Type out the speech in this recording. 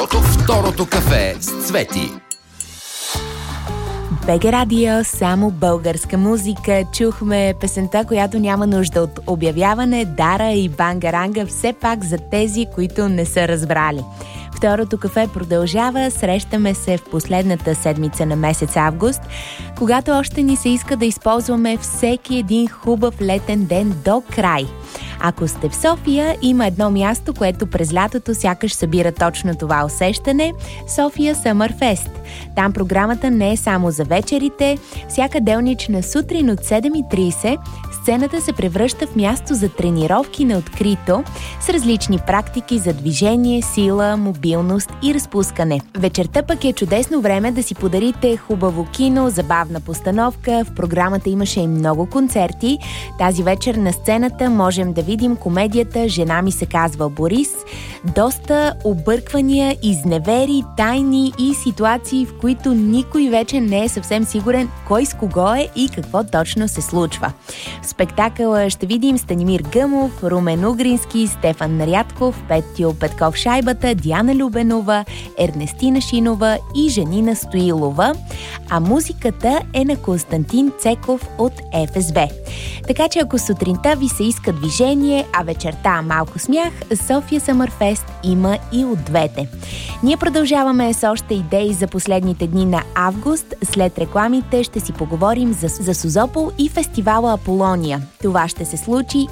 Второто кафе с Цвети. БГ Радио, само българска музика. Чухме песента, която няма нужда от обявяване, Дара и Бангаранга, все пак за тези, които не са разбрали. Второто кафе продължава, срещаме се в последната седмица на месец август, когато още ни се иска да използваме всеки един хубав летен ден до край. Ако сте в София, има едно място, което през лятото сякаш събира точно това усещане – София Summerfest. Там програмата не е само за вечерите. Всяка делнична сутрин от 7:30 сцената се превръща в място за тренировки на открито с различни практики за движение, сила, мобилност и разпускане. Вечерта пък е чудесно време да си подарите хубаво кино, забавна постановка. В програмата имаше и много концерти. Тази вечер на сцената можем да видим комедията «Жена ми се казва Борис». Доста обърквания, изневери, тайни и ситуации, в които никой вече не е съвсем сигурен кой с кого е и какво точно се случва. В спектакъла ще видим Станимир Гъмов, Румен Угрински, Стефан Нарядков, Петю Петков-Шайбата, Диана Любенова, Ернестина Шинова и Жанина Стоилова, а музиката е на Константин Цеков от ФСБ. Така че ако сутринта ви се иска движение, а вечерта малко смях, София Summerfest има и от двете. Ние продължаваме с още идеи за последните дни на август. След рекламите ще си поговорим за Созопол и фестивала Аполония. Това ще се случи